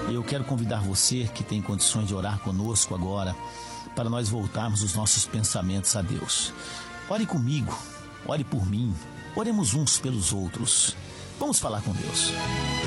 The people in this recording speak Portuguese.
Eu quero convidar você que tem condições de orar conosco agora, para nós voltarmos os nossos pensamentos a Deus. Ore comigo, ore por mim, oremos uns pelos outros. Vamos falar com Deus.